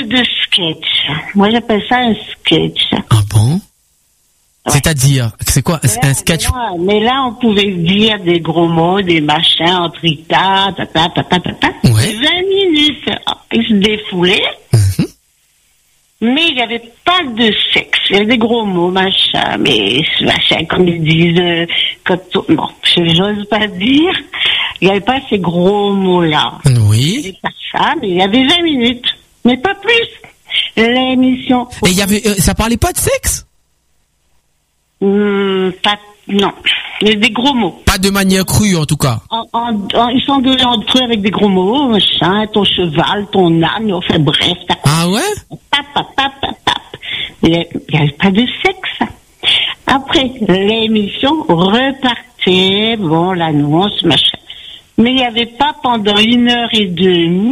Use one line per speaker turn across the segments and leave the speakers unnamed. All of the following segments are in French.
de sketch. Moi, j'appelle ça un sketch.
Ah bon?
Ouais.
C'est-à-dire, c'est quoi un sketch?
Mais là, on pouvait dire des gros mots, des machins, entrita, tata.
Ouais.
20 minutes. Ils se défoulaient. Mais il n'y avait pas de sexe. Il y avait des gros mots, machin. Mais machin, comme ils disent, bon, j'ose pas dire. Il n'y avait pas ces gros mots-là. Il n'y
Oui.
avait pas ça, mais il y avait 20 minutes. Mais pas plus. L'émission.
Et il y avait, ça parlait pas de sexe?
Non. Il y a des gros mots.
Pas de manière crue, en tout cas.
Ils s'engueulaient entre eux avec des gros mots, machin, ton cheval, ton âne, enfin bref.
Ah ouais?
Il n'y avait pas de sexe. Après, l'émission repartait, bon, l'annonce, machin. Mais il n'y avait pas pendant 1h30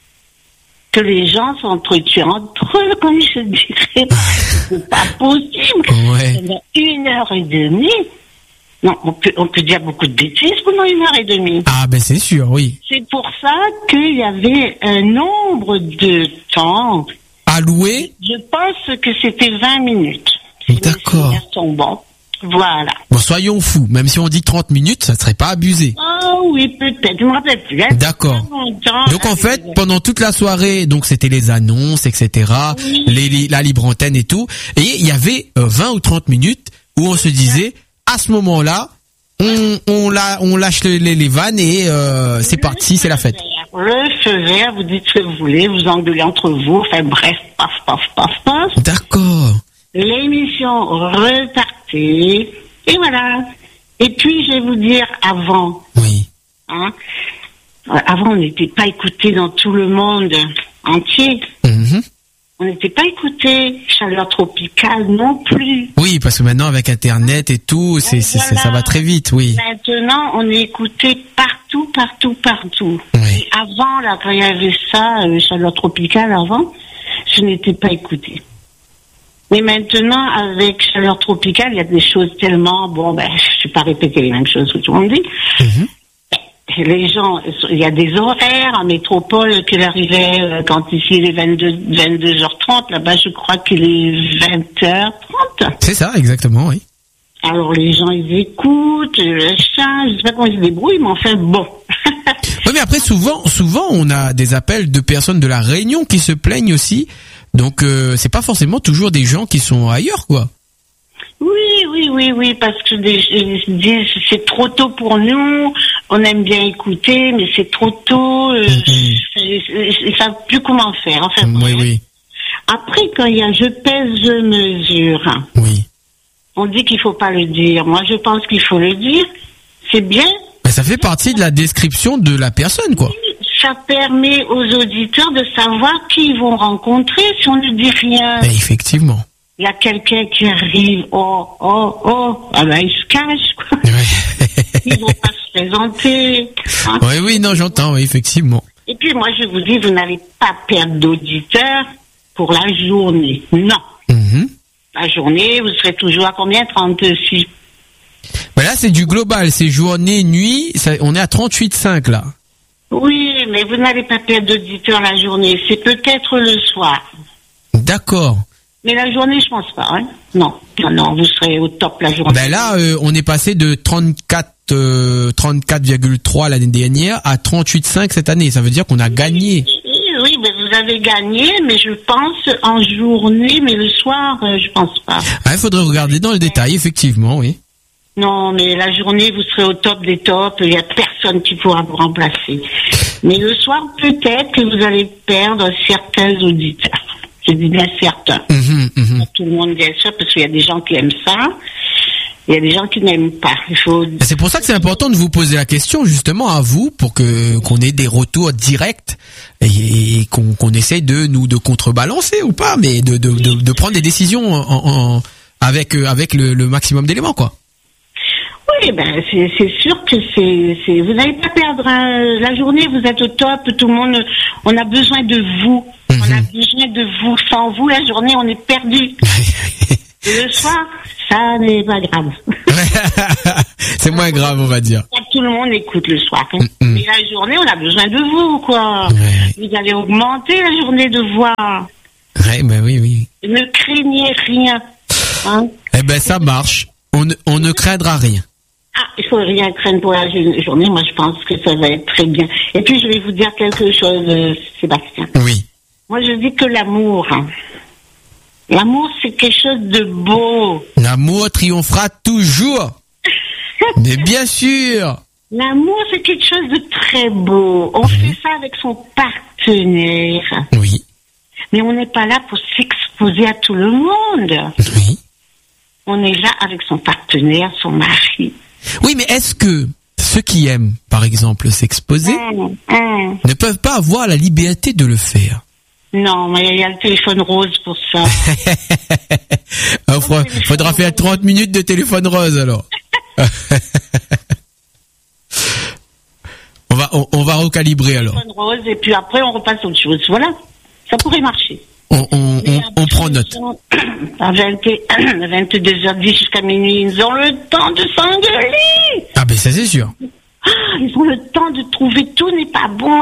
que les gens s'entretuaient entre eux, comme je dirais. C'est pas possible.
Ouais.
Pendant 1h30. Non, on peut dire beaucoup de bêtises pendant 1h30.
Ah ben c'est sûr, oui.
C'est pour ça qu'il y avait un nombre de temps.
Alloué?
Je pense que c'était 20 minutes.
D'accord.
Les souvenirs sont bons. Voilà.
Bon, soyons fous. Même si on dit 30 minutes, ça serait pas abusé.
Ah oui, peut-être. Je me rappelle plus. Hein.
D'accord. Donc en fait, pendant toute la soirée, donc c'était les annonces, etc.,
Oui.
la libre antenne et tout, et il y avait 20 ou 30 minutes où on se disait, à ce moment-là, on lâche les vannes et c'est parti, c'est la fête.
Le feu vert, vous dites ce que vous voulez, vous engueulez entre vous, enfin bref, paf.
D'accord.
L'émission repartait, et voilà. Et puis, je vais vous dire, avant,
Oui.
hein, avant, on n'était pas écouté dans tout le monde entier.
Mhm.
On n'était pas écouté Chaleur Tropicale non plus.
Oui, parce que maintenant avec Internet et tout, ça va très vite, oui.
Maintenant, on est écouté partout.
Oui.
Et avant, là, quand il y avait ça, Chaleur Tropicale avant, je n'étais pas écoutée. Mais maintenant, avec Chaleur Tropicale, il y a des choses tellement, bon, ben, je ne vais pas répéter les mêmes choses que tout le monde dit.
Mhm.
Les gens, il y a des horaires en métropole qu'il arrivait quand ici il est 22h30, là-bas je crois qu'il est 20h30.
C'est ça, exactement, oui.
Alors les gens ils écoutent, le chat, je sais pas comment ils se débrouillent, mais enfin bon.
Oui, mais après souvent on a des appels de personnes de la Réunion qui se plaignent aussi. Donc c'est pas forcément toujours des gens qui sont ailleurs, quoi.
Oui, parce que ils disent c'est trop tôt pour nous, on aime bien écouter, mais c'est trop tôt, ils savent plus comment faire. Enfin,
Oui.
après, quand il y a je pèse, je mesure,
Oui.
on dit qu'il faut pas le dire. Moi, je pense qu'il faut le dire. C'est bien.
Mais ça fait partie de la description de la personne, quoi.
Ça permet aux auditeurs de savoir qui ils vont rencontrer si on ne dit rien.
Mais effectivement.
Il y a quelqu'un qui arrive, ah ben il se cache, quoi.
Ouais.
Ils vont pas se présenter. Hein.
Oui, non, j'entends, oui, effectivement.
Et puis moi je vous dis, vous n'allez pas perdre d'auditeurs pour la journée. Non.
Mhm.
La journée, vous serez toujours à combien? 36.
Mais là, c'est du global, c'est journée, nuit, on est à 38,5 là.
Oui, mais vous n'allez pas perdre d'auditeurs la journée. C'est peut-être le soir.
D'accord.
Mais la journée, je pense pas. Hein. Non, vous serez au top la journée.
Ben là, on est passé de 34,3 l'année dernière à 38,5 cette année. Ça veut dire qu'on a gagné.
Oui, mais vous avez gagné, mais je pense en journée, mais le soir, je pense pas.
Ah, il faudrait regarder dans le détail, effectivement, oui.
Non, mais la journée, vous serez au top des tops. Il y a personne qui pourra vous remplacer. Mais le soir, peut-être que vous allez perdre certains auditeurs. Je dis bien certains. Pas tout le monde bien sûr, parce qu'il y a des gens qui aiment ça. Il y a des gens qui n'aiment pas.
C'est pour ça que c'est important de vous poser la question justement à vous pour qu'on ait des retours directs et qu'on essaye de contrebalancer ou pas, mais de prendre des décisions avec le maximum d'éléments, quoi.
Oui, ben c'est sûr que c'est vous n'allez pas perdre la journée, vous êtes au top, tout le monde, on a besoin de vous. On a besoin de vous. Sans vous, la journée, on est perdu. Le soir, ça n'est pas grave.
C'est moins grave, on va dire.
Tout le monde écoute le soir. Hein. Mais la journée, on a besoin de vous, quoi. Vous allez augmenter la journée de voix.
Ouais, ben oui.
Ne craignez rien. Hein.
Eh ben, ça marche. On ne craindra rien.
Ah, il faut rien craindre pour la journée. Moi, je pense que ça va être très bien. Et puis, je vais vous dire quelque chose, Sébastien.
Oui.
Moi, je dis que l'amour, l'amour, c'est quelque chose de beau.
L'amour triomphera toujours. Mais bien sûr.
L'amour, c'est quelque chose de très beau. On fait ça avec son partenaire.
Oui.
Mais on n'est pas là pour s'exposer à tout le monde.
Oui.
On est là avec son partenaire, son mari.
Oui, mais est-ce que ceux qui aiment, par exemple, s'exposer, ne peuvent pas avoir la liberté de le faire?
Non, mais il y a le téléphone rose pour ça.
Faudra faire 30 minutes de téléphone rose, alors. On va recalibrer, alors.
Téléphone rose, et puis après, on repasse à autre chose. Voilà. Ça pourrait marcher.
On prend note.
À 22h10 jusqu'à minuit, ils ont le temps de s'engueuler.
Ah ben ça c'est sûr.
Ils ont le temps de trouver tout n'est pas bon.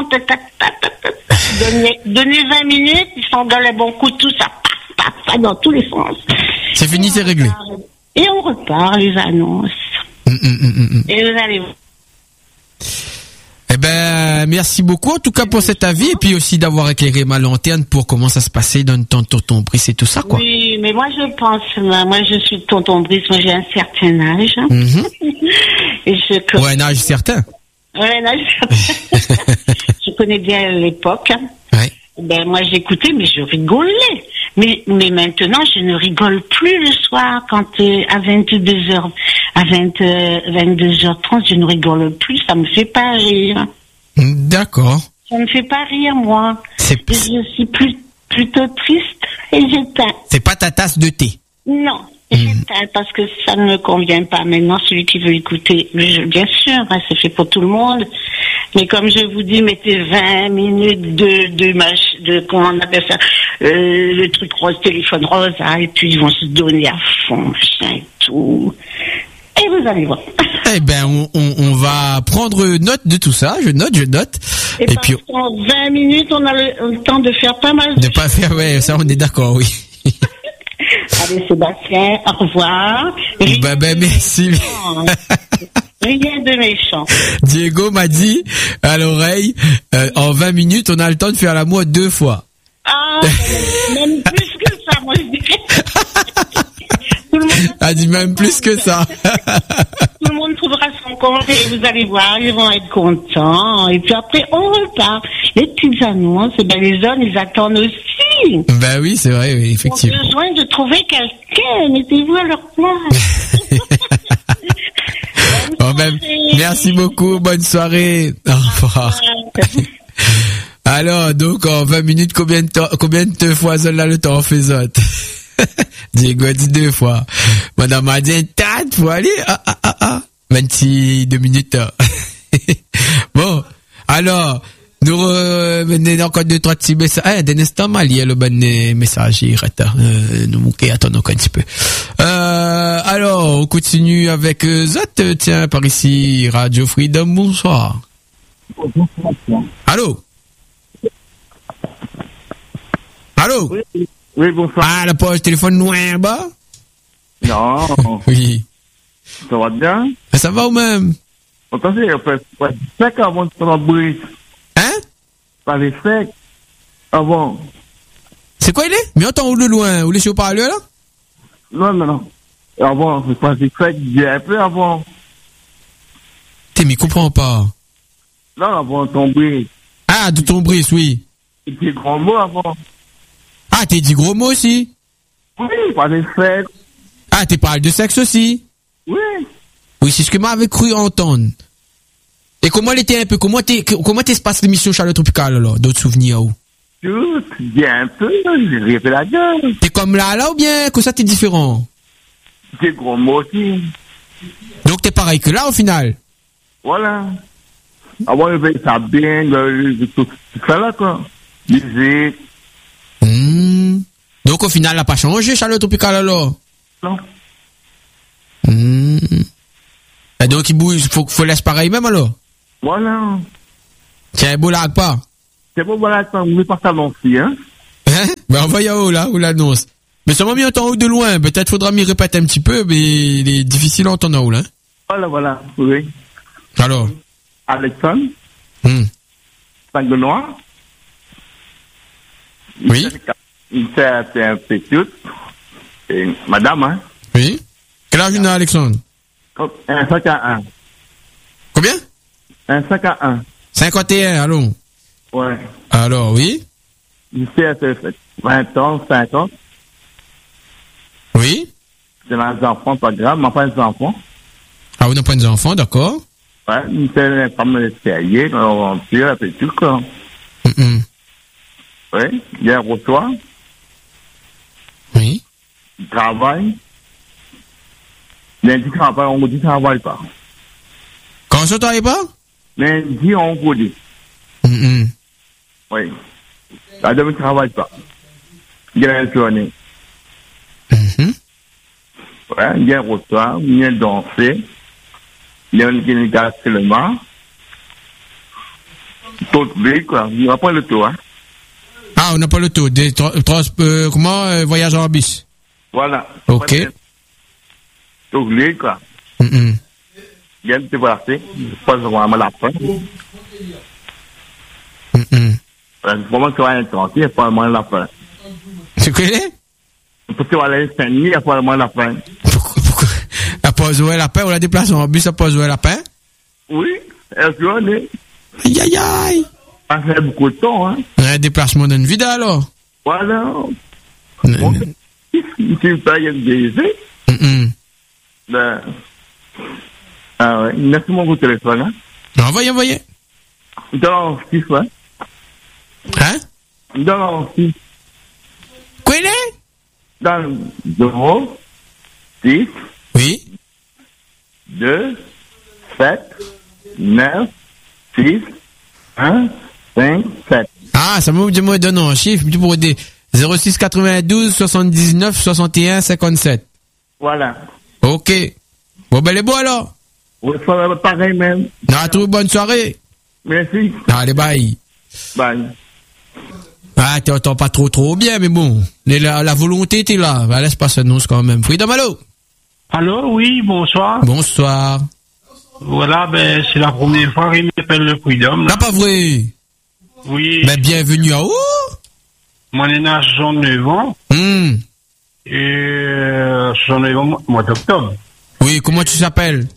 Donnez 20 minutes, ils s'engueulent à bon coup, tout ça passe dans tous les sens.
C'est fini, c'est réglé.
Et on repart les annonces. Et vous allez voir.
Eh ben, merci beaucoup en tout cas pour cet avis et puis aussi d'avoir éclairé ma lanterne pour comment ça se passait dans le temps de Tonton Brice et tout ça, quoi.
Oui, mais moi je pense, moi je suis Tonton Brice, moi j'ai un certain âge. Et
ouais, un âge certain.
Ouais, un âge certain. Je connais bien l'époque.
Ouais.
Ben moi j'écoutais, mais je rigolais. Mais maintenant je ne rigole plus le soir quand à 22h, à 22h30, je ne rigole plus, ça me fait pas rire.
D'accord.
Ça me fait pas rire, moi. Je suis plutôt triste et j'éteins.
C'est pas ta tasse de thé?
Non, j'éteins parce que ça ne me convient pas. Maintenant, celui qui veut écouter, bien sûr, c'est fait pour tout le monde. Mais comme je vous dis, mettez 20 minutes de comment on appelle ça, le truc rose, téléphone rose, et puis ils vont se donner à fond, et tout. Et vous allez voir.
Eh ben, on va prendre note de tout ça. Je note.
Et puis, en 20 minutes, on a le temps de faire pas mal
de pas faire, ouais, ça, on est d'accord, oui.
Allez, Sébastien, au revoir.
Merci.
Rien de méchant.
Diego m'a dit à l'oreille, en 20 minutes, on a le temps de faire l'amour 2 fois.
Ah, même plus que ça, moi, je dirais. Tout le monde
a dit même plus que ça.
Tout le monde trouvera son compte et vous allez voir, ils vont être contents. Et puis après, on repart. Les petites annonces, les hommes, ils attendent aussi.
Ben oui, c'est vrai, oui, effectivement.
Ils ont besoin de trouver quelqu'un. Mettez-vous à leur place.
Merci beaucoup, bonne soirée. Au revoir. Alors, donc, en 20 minutes, combien de fois là le temps fait autres? Diego a dit 2 fois. Madame a dit 4 fois, allez, 22 minutes. Bon, alors, nous revenons encore 2-3 petits messages. D'un instant, mal, il y a le bon message, il reste, nous manquons, attendons un petit peu. Alors, on continue avec Zot, tiens, par ici, Radio Freedom, bonsoir. Allô? Allô?
Oui, bonsoir.
Ah, la poche téléphone noir, bas?
Non.
Oui.
Ça va bien?
Ça va ou même?
Attendez, on fait sec avant de prendre Brice.
Hein?
Pas les secs avant.
C'est quoi il est? Mais attends, ou de loin? Ou les chauds parleurs, là?
Non. Avant, c'est pas des secs, un peu avant.
Mais comprends pas.
Non, avant ton Brice.
Ah, de ton Brice, oui.
Et puis gros mots avant.
Ah, t'es dit gros mots aussi?
Oui, pas des secs.
Ah, t'es parlé de sexe aussi?
Oui.
Oui, c'est ce que m'avait cru entendre. Et comment elle était un peu, comment se passe l'émission Chaleur Tropicale, là? D'autres souvenirs, où?
Tout, bien un peu, j'ai fait la gueule.
T'es comme là, ou bien, que ça t'es différent?
C'est gros mots aussi.
Donc t'es pareil que là, au final?
Voilà. Avant, je fais ça bien, tout ça là, quoi. Musique.
Donc au final, elle n'a pas changé, Chaleur Tropicale, alors?
Non.
Et donc il bouge, faut laisser pareil même, alors?
Voilà.
Tiens, beau lag pas?
C'est bon, voilà, vous voulez pas ça non plus, hein?
Hein? Hein? Ben, envoyez où, là, où l'annonce. Mais ça m'a mis en haut de loin. Peut-être faudra m'y répéter un petit peu, mais il est difficile à entendre en haut, là.
Voilà, oui.
Alors?
Alexandre. Saint-Benoît.
Oui.
C'est un petit. Et madame, hein.
Oui. Quel âge a Alexandre?
Un 51.
Combien?
Un 51.
51, allons.
Ouais.
Alors, oui.
C'est 20 ans, 50.
Oui.
C'est les enfants, pas grave, mais pas les enfants.
Ah, vous n'avez pas des enfants, d'accord.
Ouais, c'est une femme de l'escalier, on tire un peu tout, quoi. Oui, il y a un reçoit.
Oui.
Il travaille. Lundi, travaille, on vous dit travaille pas.
Quand ça travaille pas?
Lundi, on vous dit. Oui. La dame ne travaille pas. Il y a une journée. Ouais, il y a un reçoit, il y a un danser. Il y a une gare seulement. Tout bien, quoi. Il n'y aura pas le tour, hein.
Ah, on n'a pas le taux. Voyage en bus?
Voilà.
Ok.
Tout bien, quoi. Il y a une déplacée. Pas vraiment la fin. Vraiment, tu vas être tranquille, il n'y a pas vraiment la fin.
Tu connais?
Parce que tu vas aller Saint-Denis, il n'y a pas vraiment la fin.
Pourquoi? À pas jouer la paix, on la déplace en bus, à pas jouer la paix?
Oui, elle se journée.
Aïe, aïe, aïe.
Ça fait beaucoup de temps, hein.
Un déplacement d'une vie alors.
Voilà. Bon, tu payes une baiser. Ben. Ah ouais, merci mon téléphone, hein.
Envoyez.
Dans 6 fois.
Hein?
Dans 6.
Quoi il est?
Dans 0, 6.
Oui.
2, 7, 9, 6, 1, 5, 7.
Ah, ça m'a donné un chiffre, tu pourrais dire 06 92 79 61 57.
Voilà.
Ok. Bon, ben, les beaux alors.
Oui, pareil même.
À toute bonne soirée.
Merci.
Allez, bye.
Bye.
Ah, t'entends pas trop bien, mais bon. La volonté était là. Ben, laisse pas cette annonce quand même. Freedom, allô?
Allô, oui, bonsoir.
Bonsoir.
Voilà, ben, c'est la première fois qu'il m'appelle le Freedom.
Là, pas vrai.
Oui.
Ben, bienvenue à où?
Moi, j'ai 69 ans. Et 69 ans, mois d'octobre.
Oui, comment tu t'appelles?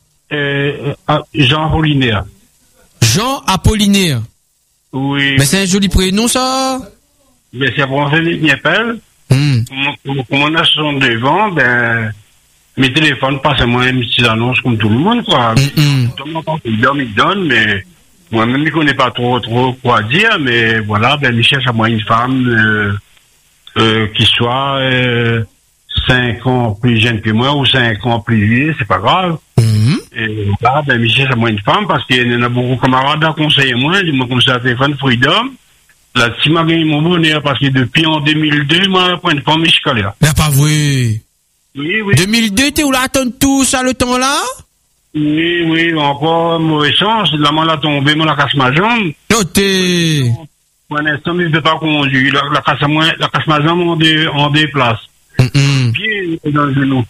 Jean Apollinaire.
Jean Apollinaire.
Oui.
Mais c'est un joli prénom, ça?
Ben, c'est la première fois qu'il m'appelle. Comme on a 69 ans, ben, mes téléphones passent à moi une petite annonce comme tout le monde, quoi. Tout le monde, il donne, mais moi-même, je connais pas trop quoi dire, mais voilà, ben, il cherche à moi une femme, qui soit, 5 ans plus jeune que moi ou 5 ans plus vieux, c'est pas grave. Et là, ben, il cherche à moi une femme parce qu'il y en a beaucoup de camarades à conseiller moi, ils m'ont conseillé à téléphone Freedom. Là, si m'a gagné mon bonheur parce que depuis en 2002, moi, pour une femme, je suis calé là.
Là, pas vrai.
Oui.
2002, t'es où là, attends tout ça le temps là?
Oui, encore mauvais chance. Là, moi, la tombé, moi, la casse ma jambe.
Notez.
Pour l'instant, je ne peux pas conduire. La casse ma jambe en déplace. Pied dans le genou.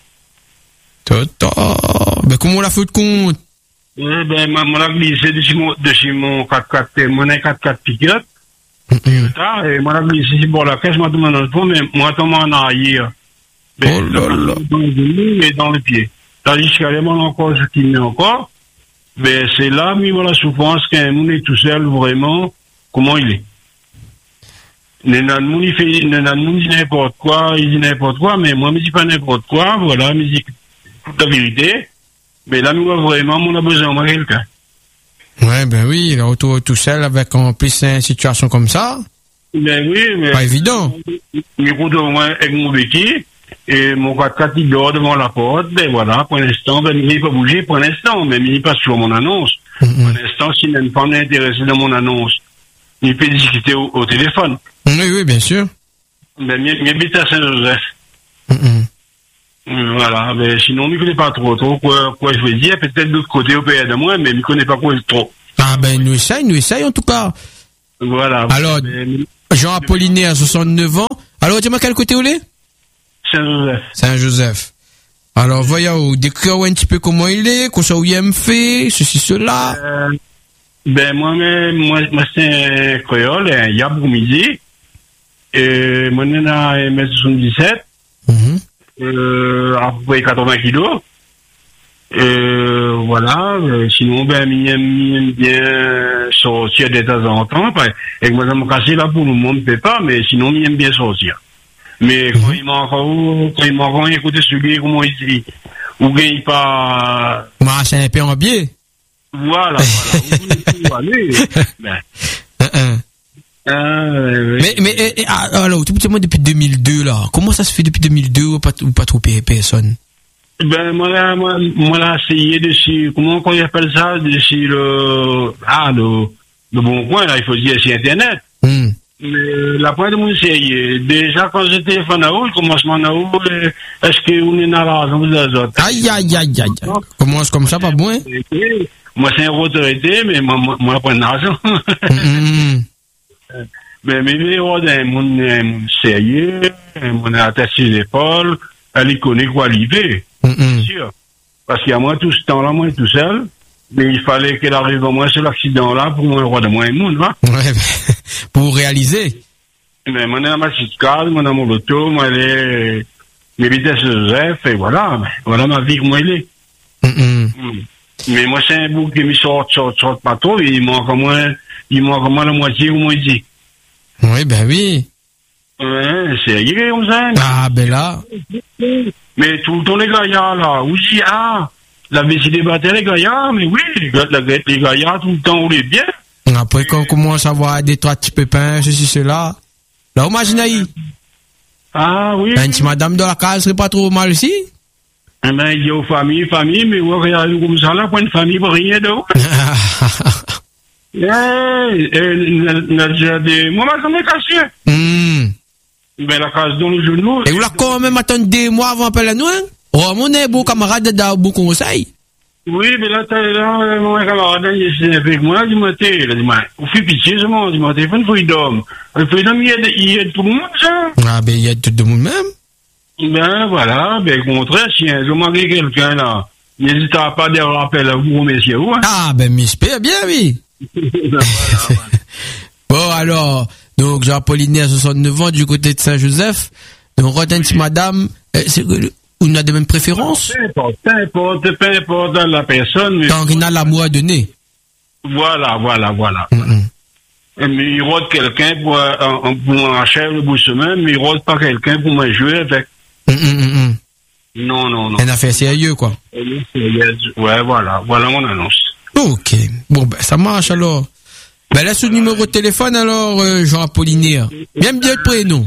Ben, comment on l'a fait de compte?
Ben, moi, la glissé de chez mon 4x4, mon 4x4 pick-up. Et moi, la glissé pour la caisse, moi, tout le monde dans le fond, mais moi, tout le monde en arrière.
Oh là là.
Dans le genou et dans le pied. Là, jusqu'à là, moi, encore, je continue encore. Mais c'est là, mais voilà, la souffrance qu'un monde est tout seul, vraiment, comment il est. Il dit n'importe quoi, mais moi, je dis pas n'importe quoi, voilà, je dis toute la vérité. Mais là, moi, vraiment, on a besoin de quelqu'un.
Ouais, ben oui, il est autour tout seul avec en plus une situation comme ça.
Ben oui, mais.
Pas évident.
Je roule au moins avec mon béquille, et mon 4x4 il dort devant la porte, ben voilà, pour l'instant, ben, il n'est pas bougé pour l'instant, mais il passe sur mon annonce. Pour l'instant, s'il y a une femme intéressée dans mon annonce, il peut discuter au téléphone.
Oui, bien sûr.
Ben, il habite à Saint-Joseph. Voilà, mais sinon, il ne connaît pas trop quoi je veux dire. Peut-être de l'autre côté au pays de moi, mais il ne connaît pas quoi trop.
Ah ben, nous essaye en tout cas.
Voilà.
Alors, Jean Apollinaire, 69 ans. Alors, dis-moi quel côté où est?
Saint-Joseph.
Saint-Joseph. Alors, voyons, décrire un petit peu comment il est, quoi ça où il aime fait, ceci, cela.
Moi, c'est un créole, un yab au midi. Et moi, je suis à 1m77. À peu près 80 kilos. Voilà. Sinon, il aime bien sortir de temps en temps. Et moi, ça me casse là pour le moment, je ne peux pas, mais sinon, il aime bien sortir. Mais quand il m'a encore écouté celui, comment il dit, ou bien il pas.
Moi, c'est un peu en biais.
Voilà.
Mais alors, tout petit moi depuis 2002 là. Comment ça se fait depuis 2002 ou pas trop personne?
Moi là essayé dessus, comment on appelle ça, dessus le bon coin là, il faut dire sur internet. Mais la pointe de mon essayé, déjà quand je téléphone à haut, le commencement à haut, est-ce que on est dans l'argent des autres?
Aïe. Commence comme ça, pas bon?
Moi c'est un autorité, mais moi pas d'argent. Mais mes mon sérieux, mon attaché sur l'épaule, elle connaît quoi l'idée. Bien sûr. Parce qu'il y a moi tout ce temps-là, moi tout seul, mais il fallait qu'elle arrive au moins sur l'accident-là pour moi le roi de moi et monde, va.
Ouais, pour réaliser.
Mais moi, dans ma petite case, moi, dans mon auto, moi, mes vitesses Joseph, et voilà ma vie, comment elle est. Mais moi, c'est un bout qui me sort pas trop, il manque au moins la moitié, au moins dit.
Oui, ben oui.
Ouais, c'est arrivé comme ça.
Ah, ben là.
Mais tout le temps, les gaillards, là, aussi, la vessie des batailles, les gaillards, mais oui, les gaillards, tout le temps, on les bien.
Après, quand on commence à voir des trois petits pépins, ceci, cela. Là, imagine aí.
Ah, oui.
Un petit madame dans la case serait pas trop mal aussi?
Eh ben, il y a famille, mais on regarde comme ça, là, pour une famille, pour rien d'autre. Moi, ça m'est cassé. Ben, la case dans le genou.
Et vous là, quand même, attendre 2 mois avant d'appeler nous, hein? Oh, mon beau camarade de beau conseil.
Oui, mais là, mon camarade, il est avec moi, il m'a dit, vous faites pitié, il m'a dit, Freedom. Freedom, il aide tout le monde, ça.
Ah, ben, il aide tout le monde même.
Ben, voilà, ben, contraire, si je manque quelqu'un, là, n'hésitez pas à dire rappel à vous, messieurs, hein.
Ah, ben, j'espère bien, oui.
Voilà.
Bon, alors, donc, Jean Apollinaire, 69 ans, du côté de Saint-Joseph. Donc, Rotensi, madame, on a des mêmes préférences?
Peu importe la personne. Mais
tant qu'il a l'amour à donner.
Voilà. Mais il rôde quelqu'un pour un chef de bout de semaine, mais il rôde pas quelqu'un pour me jouer avec. Non.
Un affaire sérieux, quoi.
Ouais, voilà mon annonce.
Ok. Bon, ben, ça marche, alors. Ben, laisse le numéro de téléphone, alors, Jean Apollinaire. Bien de prénom.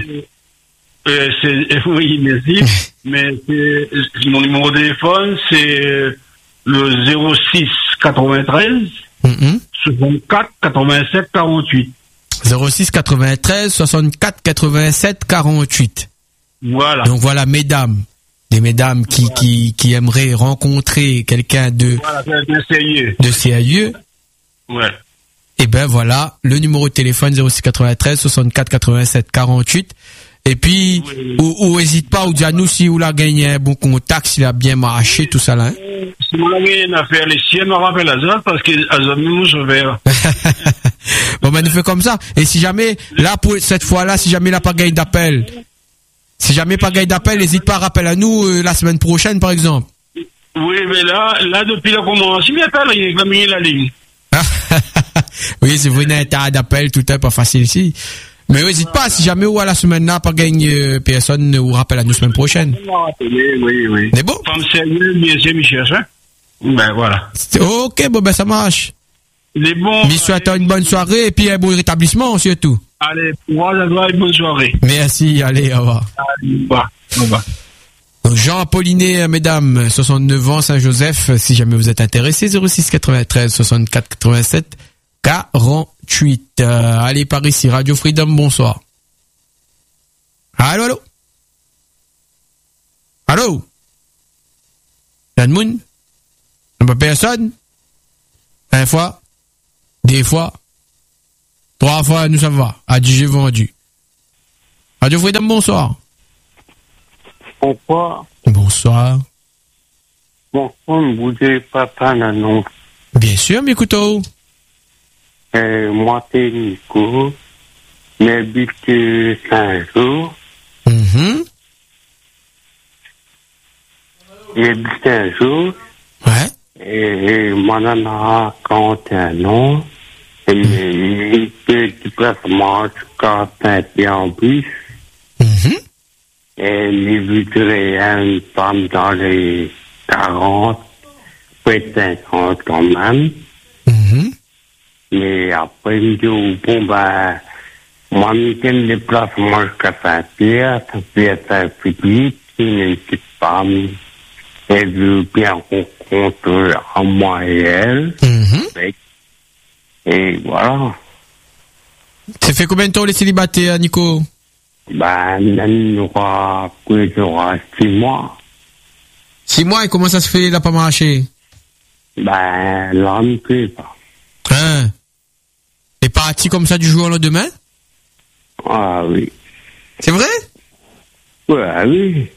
Oui, merci. Mais mon numéro de téléphone, c'est le 06 93 64 87 48.
06 93 64 87 48.
Voilà.
Donc voilà, mesdames. Des mesdames qui aimeraient rencontrer quelqu'un de sérieux.
Ouais.
Et ben voilà, le numéro de téléphone 06 93 64 87 48. Et puis, ou hésite pas, ou dis à nous si vous la gagnez un bon contact, s'il a bien marché, tout ça là. Hein?
Si vous avez une affaire, les siennes me rappellent Azov, parce que Azov nous je vais.
Bon, ben, nous fait comme ça. Et si jamais, là, pour cette fois-là, si jamais il n'a pas gagné d'appel, n'hésite pas à rappeler à nous, la semaine prochaine, par exemple.
Oui, mais là, depuis le commencement, il m'appelle, il va mis la ligne.
Oui, c'est vrai, un tas d'appels, tout est pas facile ici. Mais n'hésite pas, si jamais ou à la semaine là, pas gagner personne, ou rappelle à nous semaine prochaine.
Oui.
C'est bon?
Femme sérieuse, bien sûr, Michel, hein? Ben, voilà.
Ok, bon, ben, ça marche.
C'est bon.
Je souhaite une bonne soirée et puis un bon rétablissement, surtout.
Allez, pour moi, ça doit être bonne soirée.
Merci, allez, au revoir.
Au revoir.
Jean Apollinaire, mesdames, 69 ans, Saint-Joseph, si jamais vous êtes intéressés, 06 93 64 87 48. Allez, par ici, Radio Freedom, bonsoir. Allô? Y'a de monde? Y'a pas personne? 1 fois? 2 fois? 3 fois, nous ça va. A dit j'ai vendu. Radio Freedom, bonsoir.
Bonsoir.
Bonsoir.
Bonsoir, vous n'avez pas l'annonce.
Bien sûr, Mikuto.
Moi, c'est Nico. J'habite Saint-Jean. J'habite Saint-Jean.
Ouais.
Et moi, j'en ai 41 ans. Et j'ai fait du placement jusqu'à Saint-Pierre en plus. Et j'ai vu une femme dans les 40, peut-être 50 quand même. Mais après, je me dis, bon, ben, moi, je me fais le déplacement jusqu'à Saint-Pierre, ça peut être un public, une petite femme. Elle veut bien qu'on compte à moi et elle. Et voilà.
Ça fait combien de temps les célibataires, Nico?
Ben, il aura 6 mois.
6 mois, et comment ça se fait, il a pas marché?
Ben, là, on ne peut pas.
Hein? Et parti comme ça du jour au lendemain?
Ah oui.
C'est vrai?
Ouais, oui.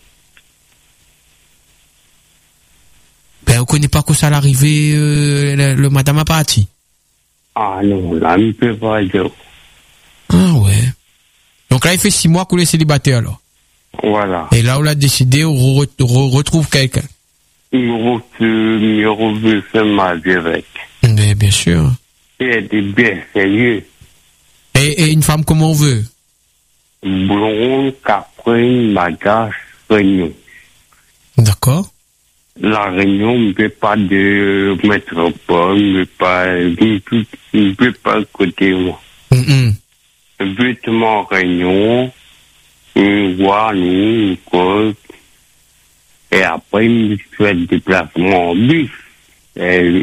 Ben, on connaît pas que ça l'arrivée, le madame a parti.
Ah non, là, on ne peut pas dire.
Ah ouais. Donc là, il fait 6 mois qu'on est célibataire, alors.
Voilà.
Et là, on a décidé, on retrouve quelqu'un.
Il veut faire mal direct.
Mais bien sûr.
Il était bien sérieux.
Et une femme comme on veut?
Blonde, caprine, magache, réunion.
D'accord.
La Réunion ne peut pas de métropole, ne peut pas côté moi. Justement, Réunion, voir nous, quoi. Et après, il me fait le déplacement en bus. Elle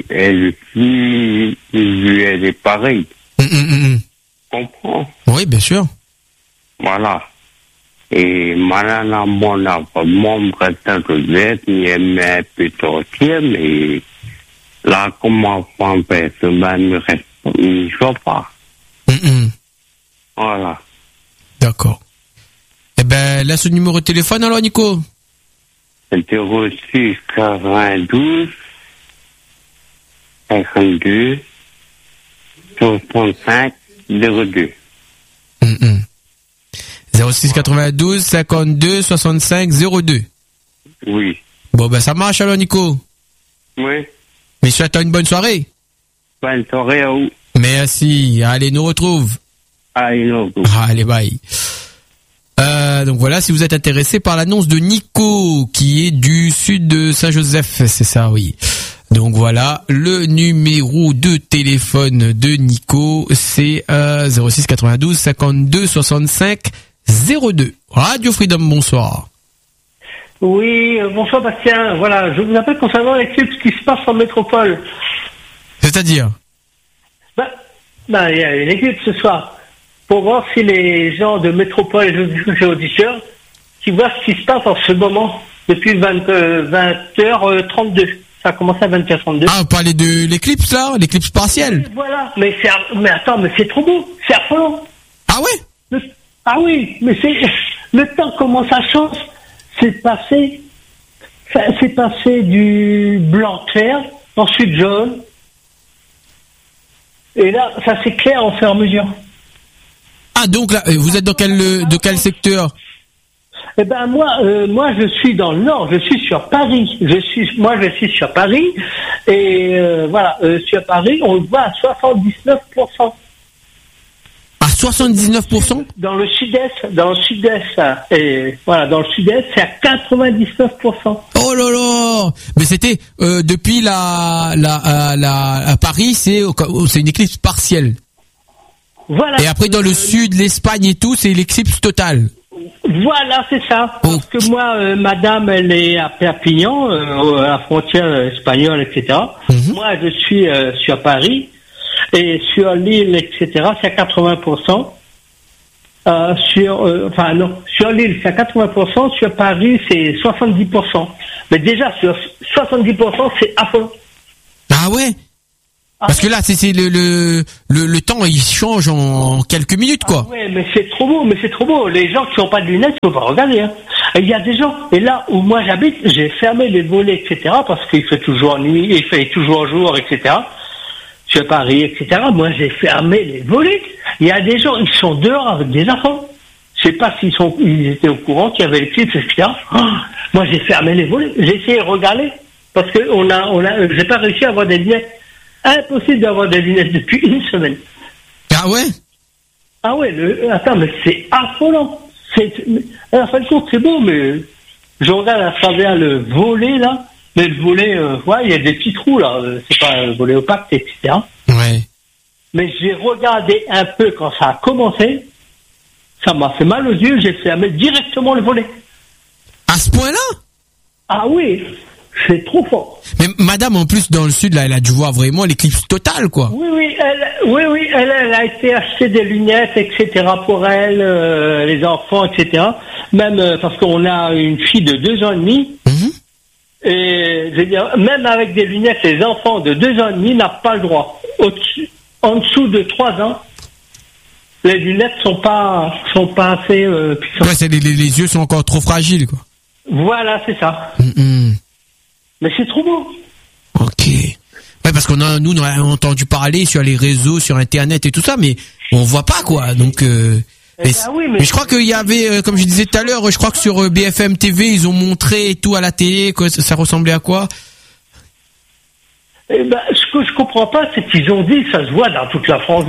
est pareille. Comprends?
Oui, bien sûr.
Voilà. Et maintenant, mon membre Saint-Joseph, il aimait un peu tortiller, mais là, comment on fait semaine, il ne faut pas. Voilà.
D'accord. Eh ben, laisse le numéro de téléphone alors, Nico.
06 92 52 65 02.
06 92 52 65 02.
Oui.
Bon, ben, ça marche alors, Nico.
Oui.
Mais je souhaite une bonne soirée.
Bonne soirée à vous.
Merci. Allez, nous retrouve. Allez, bye. Donc voilà, si vous êtes intéressé par l'annonce de Nico, qui est du sud de Saint-Joseph, c'est ça, oui. Donc voilà, le numéro de téléphone de Nico, c'est 06 92 52 65 02. Radio Freedom, bonsoir.
Oui, bonsoir Bastien. Voilà, je vous appelle concernant l'éclipse qui se passe en métropole.
C'est-à-dire?
Il y a une éclipse ce soir. Pour voir si les gens de métropole et les auditeurs qui voient ce qui se passe en ce moment depuis 20h32. Ça a commencé à 20h32.
Ah, vous parlez de l'éclipse là, l'éclipse partielle.
Voilà, mais attends, mais c'est trop beau, c'est affolant.
Ah ouais?
Ah oui, mais c'est le temps comment ça change. C'est passé du blanc clair, ensuite jaune, et là ça s'éclaire au fur et à mesure.
Ah donc là, vous êtes de quel secteur?
Eh ben moi je suis dans le nord, je suis sur Paris. Je suis sur Paris et voilà, sur Paris on le voit à 79%.
À 79%?
Dans le sud-est et voilà, dans le sud-est c'est à 99%.
Oh là là! Mais c'était depuis à Paris, c'est une éclipse partielle.
Voilà.
Et après dans le sud, l'Espagne et tout, c'est l'éclipse totale.
Voilà, c'est ça. Parce que moi, madame, elle est à Perpignan, à la frontière espagnole, etc. Moi, je suis sur Paris. Et sur l'île, etc., c'est à 80%. Sur l'île, c'est à 80%. Sur Paris, c'est 70%. Mais déjà, sur 70%, c'est affolant.
Ah ouais? Parce que là, c'est le temps, il change en quelques minutes, quoi.
Ouais, mais c'est trop beau. Les gens qui n'ont pas de lunettes, il faut pas regarder, hein. Il y a des gens, et là où moi j'habite, j'ai fermé les volets, etc., parce qu'il fait toujours nuit, il fait toujours jour, etc. Je suis à Paris, etc. Moi, j'ai fermé les volets. Il y a des gens, ils sont dehors avec des enfants. Je sais pas ils étaient au courant qu'il y avait les clips, etc. Oh, moi, j'ai fermé les volets. J'ai essayé de regarder, parce que j'ai pas réussi à avoir des lunettes. Impossible d'avoir des lunettes depuis une semaine.
Ah ouais?
Ah ouais, attends, mais c'est affolant. À la fin de compte, c'est beau, mais je regarde à travers le volet, là. Mais le volet, il y a des petits trous, là. C'est pas un volet opaque, etc.
Ouais.
Mais j'ai regardé un peu quand ça a commencé. Ça m'a fait mal aux yeux. J'ai fermé directement le volet.
À ce point-là?
Ah oui. C'est trop fort.
Mais madame, en plus, dans le sud, là, elle a dû voir vraiment l'éclipse totale, quoi.
Oui, elle a été acheter des lunettes, etc. pour elle, les enfants, etc. Même parce qu'on a une fille de 2 ans et demi. Et je veux dire, même avec des lunettes, les enfants de 2 ans et demi n'ont pas le droit. En dessous de 3 ans, les lunettes sont pas assez puissantes.
Ouais, les yeux sont encore trop fragiles, quoi.
Voilà, c'est ça. Mais c'est trop beau.
Ok. Ouais, parce qu'on a entendu parler sur les réseaux, sur Internet et tout ça, mais on voit pas, quoi. Donc, mais je crois qu'il y avait, comme je disais tout à l'heure, je crois que sur BFM TV, ils ont montré et tout à la télé, quoi, ça ressemblait à quoi?
Eh ben, ce que je comprends pas, c'est qu'ils ont dit, ça se voit dans toute la France,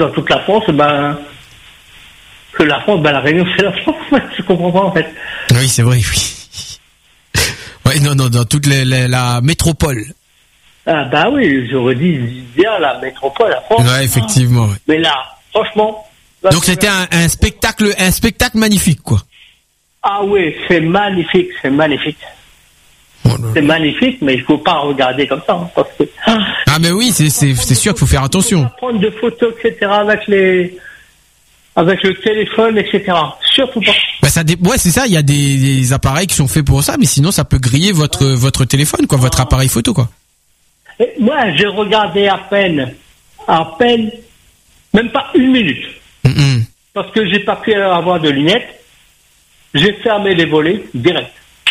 que la France, la Réunion, c'est la France. Je comprends pas, en fait.
Oui, c'est vrai, oui. Ouais, non, dans toute la métropole.
Ah bah oui, j'aurais dit bien la métropole, la France.
Ouais, effectivement. Ouais.
Mais là, franchement.
Donc c'était un spectacle magnifique, quoi.
Ah oui, c'est magnifique. Oh c'est magnifique, mais il faut pas regarder comme ça, hein, parce que.
Ah mais oui, c'est sûr qu'il faut faire attention.
Faut pas prendre de photos, etc. avec le téléphone, etc. Surtout pas.
Bah ouais, c'est ça. Il y a des appareils qui sont faits pour ça, mais sinon ça peut griller votre téléphone, quoi, votre appareil photo, quoi.
Et moi, j'ai regardé à peine, même pas 1 minute, parce que j'ai pas pu avoir de lunettes. J'ai fermé les volets direct.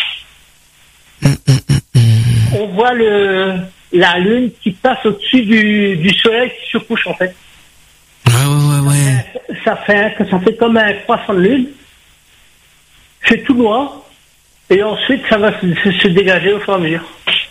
On voit la lune qui passe au-dessus du soleil qui se couche, en fait.
Ouais.
Ça fait comme un croissant de lune. C'est tout noir. Et ensuite, ça va se dégager au fur et à mesure.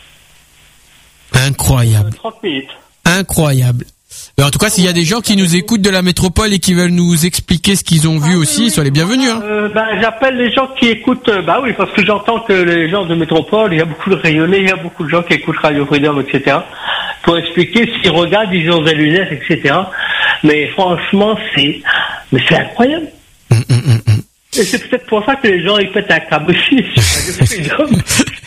Incroyable.
30 minutes.
Incroyable. Mais en tout cas, s'il y a des gens qui nous écoutent de la métropole et qui veulent nous expliquer ce qu'ils ont vu aussi, soyez les bienvenus. Hein.
J'appelle les gens qui écoutent, oui, parce que j'entends que les gens de métropole, il y a beaucoup de rayonnés, il y a beaucoup de gens qui écoutent Radio Freedom, etc. Pour expliquer s'ils regardent, ils ont des lunettes, etc. Mais franchement, c'est incroyable. Et c'est peut-être pour ça que les gens ils pètent un câble aussi sur Radio Freedom.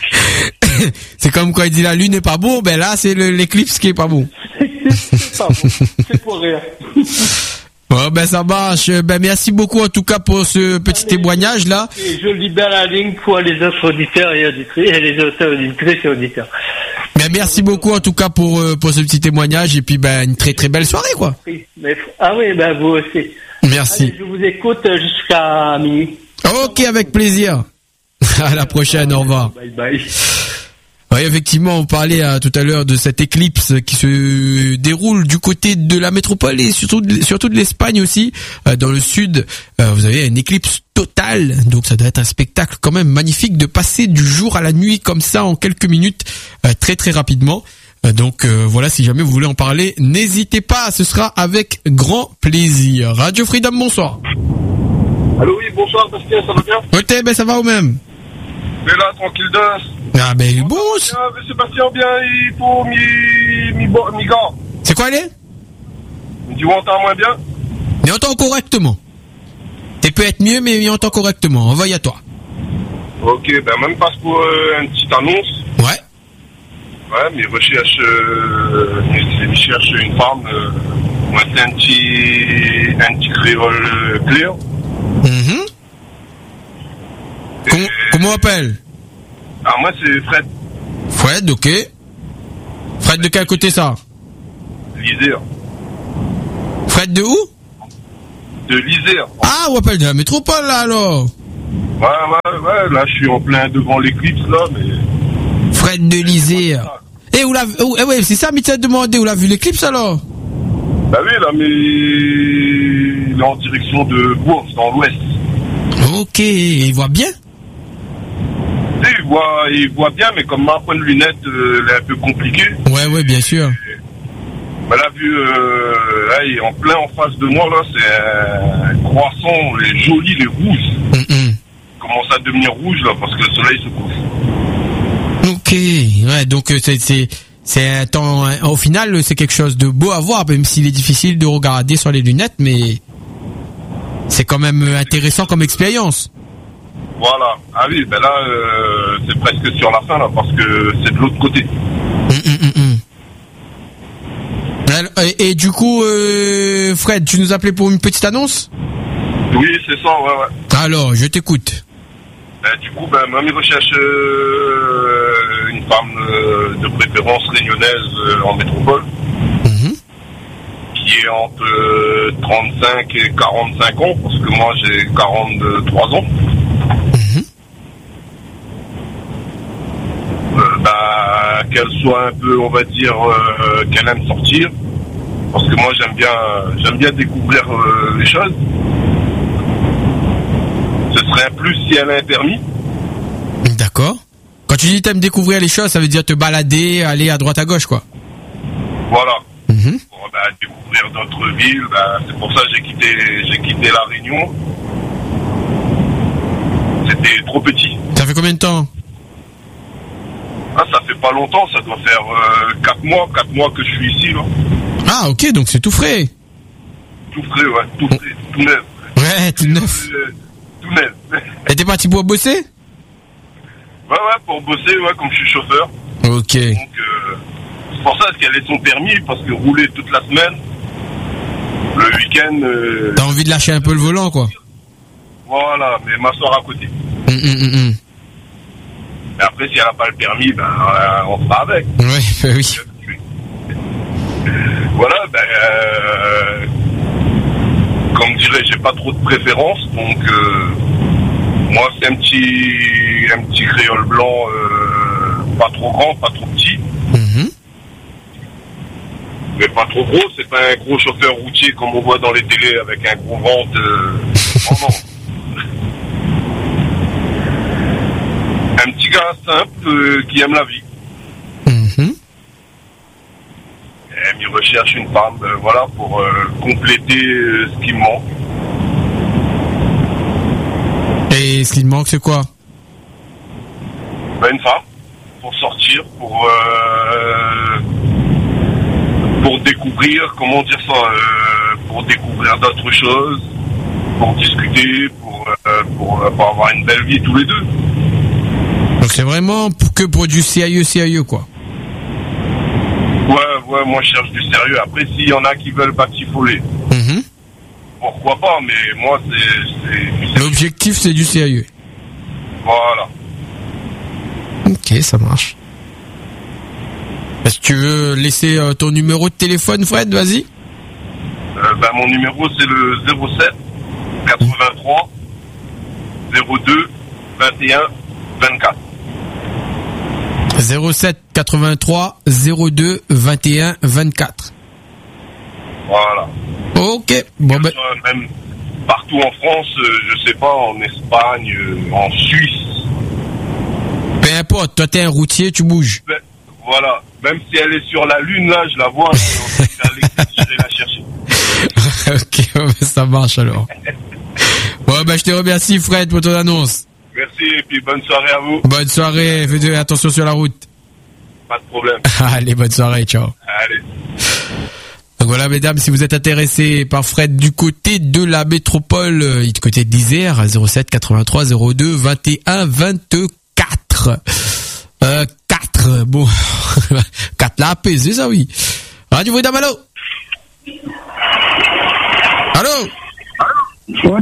C'est comme quand il dit la lune n'est pas beau, ben là c'est l'éclipse qui est pas beau.
C'est pas bon, c'est pour rien.
Bon, ben ça marche. Ben merci beaucoup en tout cas pour ce petit témoignage là.
Et je libère la ligne pour les autres auditeurs et auditrices, et les auditrices et auditeurs.
Ben merci beaucoup en tout cas pour ce petit témoignage et puis ben une très très belle soirée, quoi.
Oui, vous aussi.
Merci.
Allez, je vous écoute jusqu'à minuit.
Ok, avec plaisir. À la prochaine, au revoir.
Bye bye.
Oui, effectivement, on parlait tout à l'heure de cette éclipse qui se déroule du côté de la métropole et surtout de l'Espagne aussi. Dans le sud, vous avez une éclipse totale, donc ça doit être un spectacle quand même magnifique de passer du jour à la nuit comme ça en quelques minutes, très très rapidement. Donc voilà, si jamais vous voulez en parler, n'hésitez pas, ce sera avec grand plaisir. Radio Freedom, bonsoir.
Allô, oui, bonsoir, Bastien, ça va bien?
Ok, ben ça va ou même?
Mais là, tranquille de.
Ah ben bon.
Sébastien, bien, il faut mi gars.
C'est quoi, allez?
Tu m'entends moins bien?
Mais entend correctement. Tu peux être mieux, mais il entend correctement. Envoie à toi.
Ok, ben même passe pour une petite annonce.
Ouais.
Ouais, mais il cherche une femme, moi c'est un petit créole clair.
Comment on appelle?
Ah, moi c'est Fred.
Fred, ok. Fred de quel côté ça?
l'Isère.
Fred de où?
De l'Isère.
Ah, on appelle de la métropole, là, alors.
Ouais, là, je suis en plein devant l'éclipse, là, mais...
Fred de l'Isère. Eh, ouais, c'est ça, mais tu as demandé, où l'a vu l'éclipse, alors?
Bah oui, là, mais... il est en direction de Bourges, dans l'ouest.
Ok, il voit bien?
Il voit bien, mais comme ma pointe de lunette, elle est un peu compliquée.
Ouais, bien sûr.
Mais là, vu, là, il est en plein en face de moi, là, c'est un croissant, les jolis, les rouges. Il commence à devenir rouge, là, parce que le soleil se couche.
Ok, ouais, donc c'est un temps, au final, c'est quelque chose de beau à voir, même s'il est difficile de regarder sur les lunettes, mais c'est quand même intéressant comme expérience.
Voilà. Ah oui, ben là, c'est presque sur la fin, là, parce que c'est de l'autre côté.
Et du coup, Fred, tu nous appelais pour une petite annonce?
Oui, c'est ça, ouais.
Alors, je t'écoute.
Du coup, mamie recherche une femme de préférence réunionnaise en métropole, qui est entre 35 et 45 ans, parce que moi j'ai 43 ans. Qu'elle soit un peu, on va dire, qu'elle aime sortir, parce que moi j'aime bien découvrir les choses. Ce serait un plus si elle a un permis.
D'accord. Quand tu dis t'aimes découvrir les choses, ça veut dire te balader, aller à droite à gauche, quoi.
Voilà. Pour découvrir d'autres villes, c'est pour ça que j'ai quitté la Réunion. C'était trop petit.
Ça fait combien de temps?
Ça fait pas longtemps, ça doit faire 4 mois que je suis ici, là.
Ah, ok, donc c'est tout frais.
Tout frais, ouais, tout neuf.
Ouais, tout neuf.
Tout neuf.
Et t'es parti pour bosser?
Ouais, pour bosser, ouais, comme je suis chauffeur.
Ok.
Donc, c'est pour ça qu'elle ait son permis, parce que rouler toute la semaine, le week-end...
T'as envie de lâcher un peu le volant, quoi.
Voilà, mais m'asseoir à côté. Et après, si elle n'a pas le permis, on sera avec.
Oui.
Voilà, comme dirais, j'ai pas trop de préférence, donc moi c'est un petit créole blanc, pas trop grand, pas trop petit, mais pas trop gros. C'est pas un gros chauffeur routier comme on voit dans les télés avec un gros ventre. Non. Un petit gars simple qui aime la vie. Il recherche une femme, voilà, pour compléter ce qui me manque.
Et ce qui te manque, c'est quoi?
Une femme, pour sortir, pour découvrir, comment dire ça, pour découvrir d'autres choses, pour discuter, pour avoir une belle vie tous les deux.
Donc c'est vraiment que pour du sérieux, quoi.
Ouais, moi je cherche du sérieux. Après, s'il y en a qui veulent batifoler, pourquoi pas, mais moi c'est...
L'objectif, c'est du sérieux.
Voilà.
Ok, ça marche. Est-ce que tu veux laisser ton numéro de téléphone, Fred? Vas-y.
Mon numéro, c'est le 07 83 02 21 24.
07 83 02 21 24.
Voilà.
Ok. Bon,
même partout en France, je sais pas, en Espagne, en Suisse.
Peu importe, toi t'es un routier, tu bouges.
Voilà. Même si elle est sur la Lune, là, je la vois, j'irai la chercher.
Ok, ça marche alors. Bon, je te remercie, Fred, pour ton annonce.
Merci, et puis bonne soirée à vous.
Bonne soirée, faites attention sur la route.
Pas de problème.
Allez, bonne soirée, ciao.
Allez.
Donc voilà, mesdames, si vous êtes intéressés par Fred du côté de la métropole, du côté de l'Isère, 07 83 02 21 24. 4, bon. 4 là, apaisé, ça oui. Radio Freedom, allô? Allô?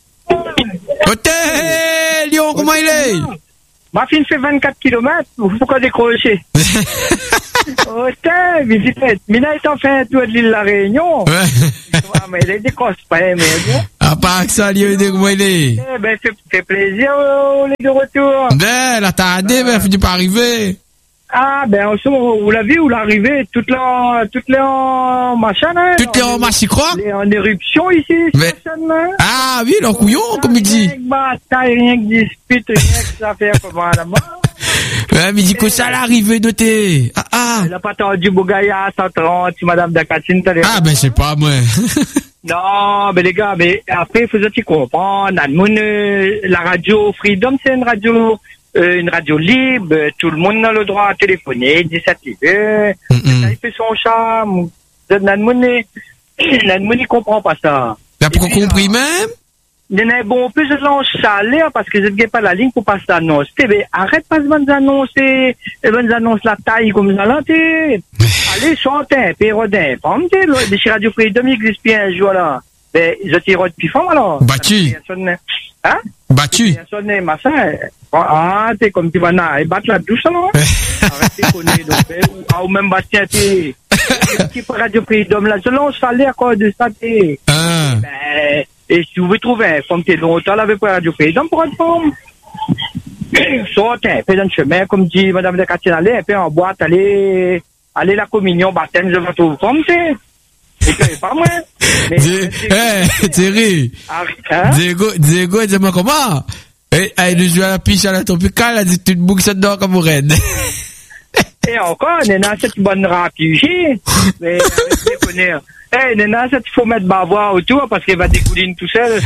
Hôtel Lyon, comment il est?
Ma fille fait 24 km, pourquoi décrocher? Oh, t'es, visite. Mina est en fait un tour de l'île La Réunion.
Ouais.
Mais il est des cosses pas, mais bon.
À part que ça, il y a eu des moellés.
Eh ben, fait plaisir, les de retour.
Ben, là, t'as adé, mais fini pas arriver.
Ah, ben, vous l'avez vu, où l'arrivée, toutes les en machin, hein.
Toutes les en machin, quoi?
Les en éruption ici,
mais... Ah, oui, leur couillon, comme il dit.
Rien que bataille, rien que dispute, rien que ça fait comment là-bas.
Ouais, mais dit que ça l'arrivée noté.
Elle a pas attendu Bougaya 130, Madame Dakatine, t'as
Ah, ben, c'est pas, moi.
Non, mais les gars, mais après, il faut-il comprendre, la radio Freedom, c'est une radio libre, tout le monde a le droit à téléphoner, 17 heures, il fait son charme, Nadmoun, il comprend pas ça.
Mais pourquoi compris même?
Bon, on peut se lancer à l'air parce que je ne gagne pas la ligne pour passer l'annonce. Arrête pas de bonnes annonces, la taille comme ça, là, allez, chantez, pérodin, des Radio Freedom, il existe bien un jour, là. Ben, je tire de pifon, alors.
Battu.
Hein?
Battu.
Ah, t'es comme tu vas et battre la douche, alors. Arrête de connaître, donc, ou même Bastien, t'es, Radio Freedom, là, je lance à l'air, quoi, de ça, t'es. Ben, et si vous voulez trouver un forme, t'es longtemps, avec Radio Freedom pour une forme. Sortez, fais un chemin, comme dit Madame de Catine, allez, un peu en boîte, allez la communion, baptême, je vais trouver forme, t'es. C'est pas moi.
Thierry. Diego, dis-moi comment? Elle joue à la piche à la tropicale, elle dit tu te boucles ça dedans comme reine.
Et encore, Nena, cette bonne rapide, mais déconner. Nena, cette faut mettre bavoir autour parce qu'elle va découler tout seul.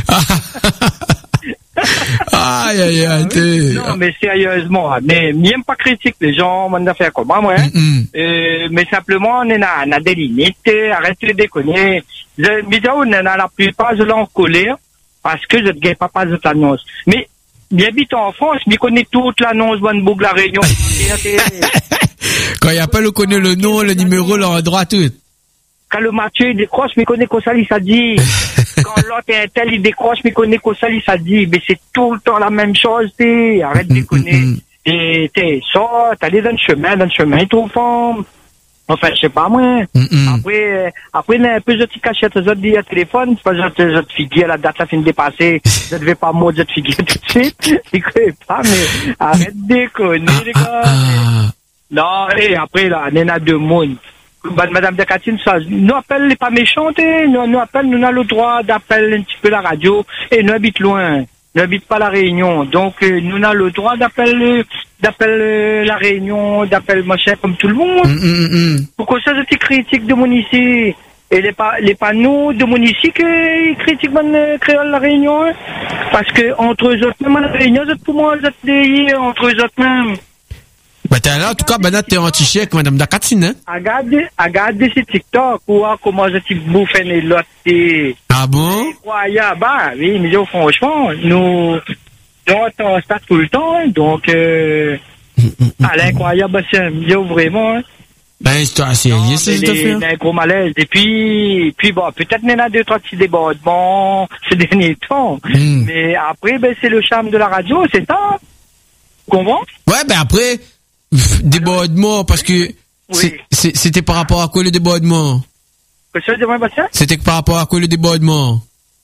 Aïe,
non, mais sérieusement, mais même pas critique les gens, on a fait comme moi, mais simplement, on a des limites, arrêtez de déconner. On a la plupart, je l'ai en colère, parce que je ne gagne pas de l'annonce. Mais, j'habite en France, je connais toute l'annonce, bonne boucle, la Réunion.
Quand il n'y a pas le connaît le nom, le numéro, l'endroit, tout.
Quand le Mathieu, il décroche, mais connaît quoi ça, il s'est dit. Quand l'autre est un tel, il décroche, mais connaît quoi ça, il s'est dit. Mais c'est tout le temps la même chose, arrête de déconner. Et sort, allez dans le chemin, il trouve forme. Enfin, je sais pas, moi. Après, il y a un peu de petits cachettes, je te dis à téléphone, c'est pas, je te figue, la date, la fin de dépasser, je devais pas moi, je te figue tout de suite. Je sais pas, mais arrête de déconner, les gars. Non, et après, là, il y en a deux mondes. Madame de Catine, ça, nous appelle les pas méchantes, nous appelle, nous avons le droit d'appeler un petit peu la radio, et nous habitons loin, nous n'habitons pas la Réunion, donc nous avons le droit d'appeler la Réunion, d'appeler machin comme tout le monde. Pourquoi ça, c'est critique de mon ici? Et les panneaux de mon ici qui critiquent mon créole la Réunion, parce que entre eux autres, même la Réunion, c'est pour moi, c'est entre eux autres même.
Bah, t'es là, en tout cas, ben, t'es anti-chèque avec Madame Dakatine, hein?
Regarde ces TikTok, ou comment je t'ai bouffé les lots.
Ah bon?
Incroyable, bah, oui, mais franchement, nous, on se passe tout le temps, donc, à l'incroyable, c'est vraiment, hein.
Ben, c'est assez,
c'est un gros malaise. Et puis bon, peut-être il y en a 2-3 petits débordements ces derniers temps. Mais après, ben, c'est le charme de la radio, c'est ça. Tu comprends?
Ouais, ben après, débordement, parce que c'était par rapport à quoi le débordement? C'était par rapport à quoi le débordement?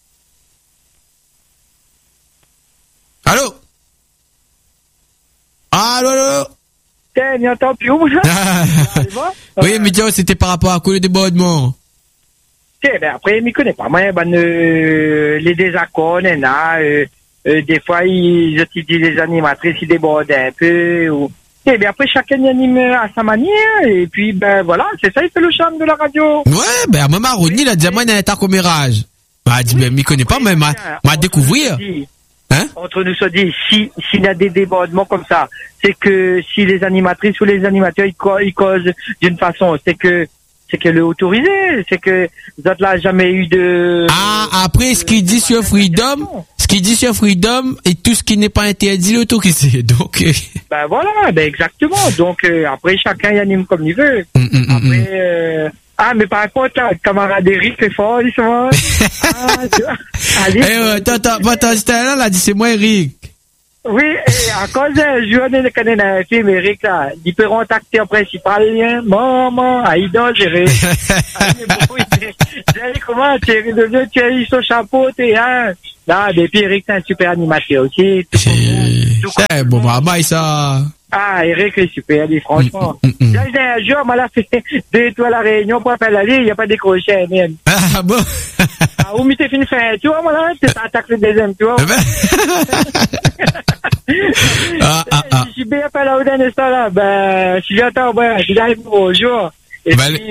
Allô? Allô?
N'y entend plus où,
oui, mais tiens, c'était par rapport à quoi le débordement?
Ben après, il connaît pas. Moi, les désaccords, des fois, ils utilisent les animatrices, ils débordent un peu. Et bien après, chacun y anime à sa manière. Et puis, ben voilà, c'est ça, il fait le charme de la radio.
Ouais, ben maman Ronnie, il a dit, moi, il y a un intercommérage. Elle dit, ben, il connaît pas, mais m'a découvrir. Hein?
Entre nous se dit, s'il y a des débordements comme ça, c'est que si les animatrices ou les animateurs ils causent d'une façon, c'est que le autorisé, c'est que vous êtes là jamais eu de.
Ah, après ce qu'il dit sur Freedom et tout ce qui n'est pas interdit l'autorisé. Donc.
Ben voilà, ben exactement. Donc après chacun y anime comme il veut. Après. Mais par contre, la camaraderie, c'est fort, ils sont.
Attends, c'était là, là, dit, c'est moi, Eric.
Oui, et à cause de journée de connaître un film, Eric, là, différents acteurs principaux, maman, Aïda, j'ai comment, tu es devenu, tu as eu son chapeau, là, depuis Eric, c'est un super animateur aussi.
C'est bon, bah, ça.
Ah, Eric est super, dit, franchement. Là, j'ai un jour, on m'a fait 2 étoiles à la Réunion pour faire la ligne, il n'y a pas décroché, même.
Ah, bon?
Ah, où m'était fini faire un tour, moi, là, tu t'attaques le deuxième tour. Je suis bien pas là où d'un instant, là, si j'entends, je j'arrive bonjour. Et puis,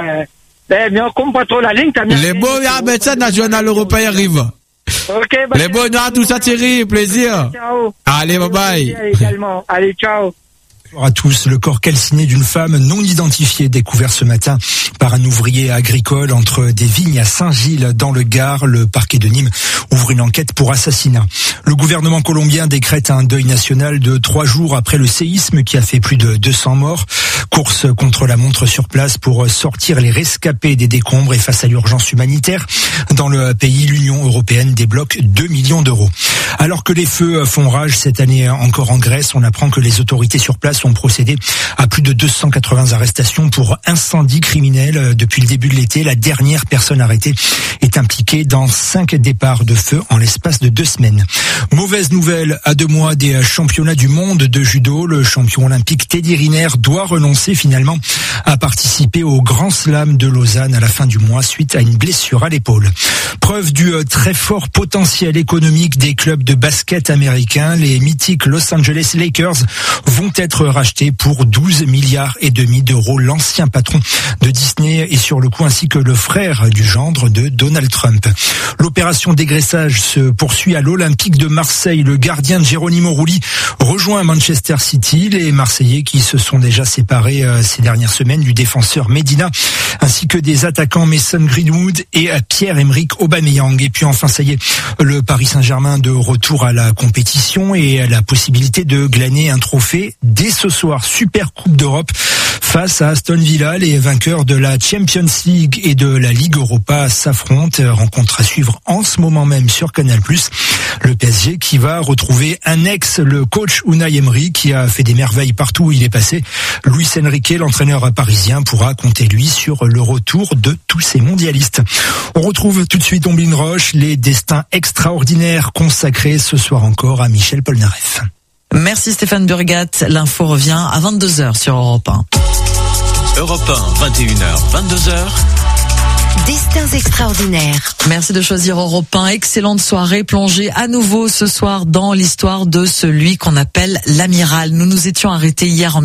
mais on compte pas trop la ligne, t'as mis.
Les beaux, ça, national européen arrive.
Ok,
les beaux, tout ça, Thierry, plaisir.
Ciao.
Allez, bye bye.
Également. Allez, ciao.
Bonjour à tous. Le corps calciné d'une femme non identifiée découvert ce matin par un ouvrier agricole entre des vignes à Saint-Gilles dans le Gard. Le parquet de Nîmes ouvre une enquête pour assassinat. Le gouvernement colombien décrète un deuil national de 3 jours après le séisme qui a fait plus de 200 morts. Course contre la montre sur place pour sortir les rescapés des décombres et face à l'urgence humanitaire. Dans le pays, l'Union européenne débloque 2 millions d'euros. Alors que les feux font rage cette année encore en Grèce, on apprend que les autorités sur place ont procédé à plus de 280 arrestations pour incendie criminel depuis le début de l'été. La dernière personne arrêtée est impliquée dans 5 départs de feu en l'espace de 2 semaines. Mauvaise nouvelle, à 2 mois des championnats du monde de judo, le champion olympique Teddy Riner doit renoncer finalement à participer au Grand Slam de Lausanne à la fin du mois suite à une blessure à l'épaule. Preuve du très fort potentiel économique des clubs de basket américains, les mythiques Los Angeles Lakers vont être rachetés pour 12 milliards et demi d'euros. L'ancien patron de Disney est sur le coup, ainsi que le frère du gendre de Donald Trump. L'opération dégraissage se poursuit à l'Olympique de Marseille. Le gardien de Geronimo Rulli rejoint Manchester City. Les Marseillais qui se sont déjà séparés ces dernières semaines du défenseur Medina, ainsi que des attaquants Mason Greenwood et Pierre-Emerick Aubameyang. Et puis enfin, ça y est, le Paris Saint-Germain de retour à la compétition et la possibilité de glaner un trophée dès ce soir. Super Coupe d'Europe face à Aston Villa. Les vainqueurs de la Champions League et de la Ligue Europa s'affrontent. Rencontre à suivre en ce moment même sur Canal+. Le PSG qui va retrouver un ex, le coach Unai Emery, qui a fait des merveilles partout où il est passé. Luis Enrique, l'entraîneur parisien, pourra compter lui sur le retour de tous ces mondialistes. On retrouve tout de suite Omblin Roche, les destins extraordinaires consacrés ce soir encore à Michel Polnareff.
Merci Stéphane Burgat. L'info revient à 22h sur Europe 1.
Europe 1, 21h, 22h.
Destins extraordinaires.
Merci de choisir Europe 1. Excellente soirée plongée à nouveau ce soir dans l'histoire de celui qu'on appelle l'amiral. Nous nous étions arrêtés hier en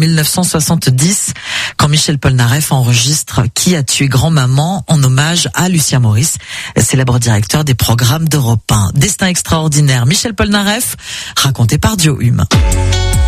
1970 quand Michel Polnareff enregistre Qui a tué grand-maman en hommage à Lucien Maurice, célèbre directeur des programmes d'Europe 1. Destin extraordinaire. Michel Polnareff, raconté par Dio Hume.